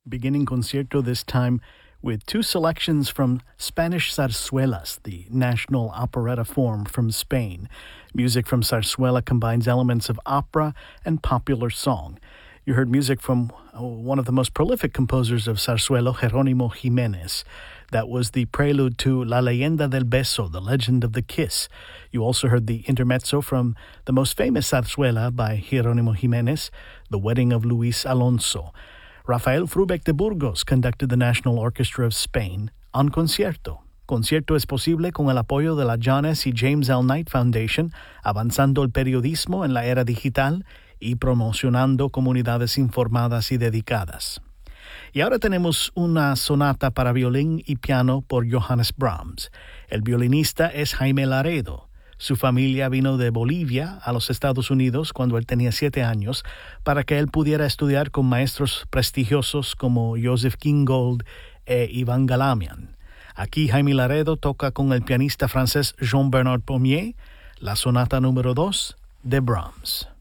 beginning concierto this time with two selections from Spanish zarzuelas, the national operetta form from Spain. Music from zarzuela combines elements of opera and popular song. You heard music from one of the most prolific composers of zarzuela, Jerónimo Jiménez. That was the prelude to La Leyenda del Beso, The Legend of the Kiss. You also heard the intermezzo from the most famous zarzuela by Jerónimo Jiménez, The Wedding of Luis Alonso. Rafael Frubeck de Burgos conducted the National Orchestra of Spain on Concierto. Concierto es posible con el apoyo de la John S. y James L. Knight Foundation, avanzando el periodismo en la era digital y promocionando comunidades informadas y dedicadas. Y ahora tenemos una sonata para violín y piano por Johannes Brahms. El violinista es Jaime Laredo. Su familia vino de Bolivia a los Estados Unidos cuando él tenía 7 años para que él pudiera estudiar con maestros prestigiosos como Joseph Gingold e Ivan Galamian. Aquí Jaime Laredo toca con el pianista francés Jean-Bernard Pommier la sonata número 2 de Brahms.